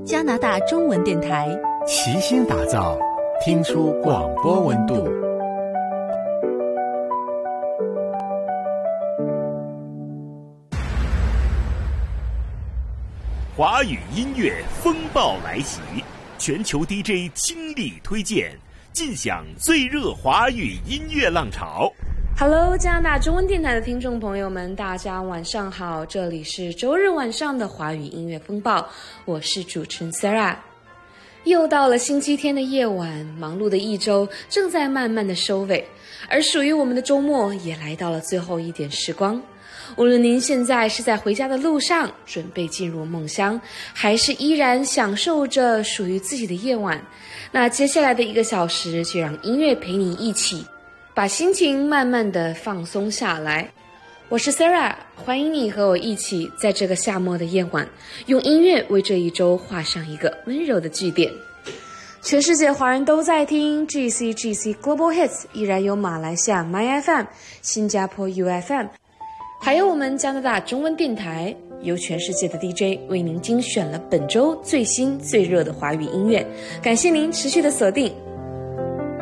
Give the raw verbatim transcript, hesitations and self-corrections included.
加拿大中文电台， 齐心打造听出广播温度。 华语音乐风暴来袭，全球 D J 倾力推荐，尽享最热华语音乐浪潮。 Hello， 加拿大中文电台的听众朋友们，大家晚上好，这里是周日晚上的华语音乐风暴，我是主持人 Sarah。又到了星期天的夜晚，忙碌的一周正在慢慢的收尾，而属于我们的周末也来到了最后一点时光。无论您现在是在回家的路上，准备进入梦乡，还是依然享受着属于自己的夜晚，那接下来的一个小时就让音乐陪你一起把心情慢慢的放松下来。我是 Sarah， 欢迎你和我一起在这个夏末的夜晚，用音乐为这一周画上一个温柔的句点。全世界华人都在听 G C G C Global Hits， 依然有马来西亚 My F M、 新加坡 U F M， 还有我们加拿大中文电台，由全世界的 D J 为您精选了本周最新最热的华语音乐。感谢您持续的锁定